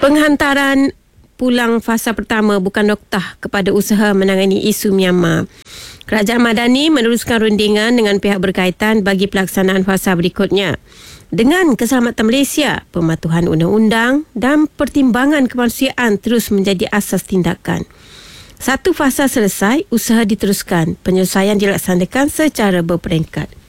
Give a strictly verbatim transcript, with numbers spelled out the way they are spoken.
Penghantaran pulang fasa pertama bukan noktah kepada usaha menangani isu Myanmar. Kerajaan Madani meneruskan rundingan dengan pihak berkaitan bagi pelaksanaan fasa berikutnya. Dengan keselamatan Malaysia, pematuhan undang-undang dan pertimbangan kemanusiaan terus menjadi asas tindakan. Satu fasa selesai, usaha diteruskan. Penyelesaian dilaksanakan secara berperingkat.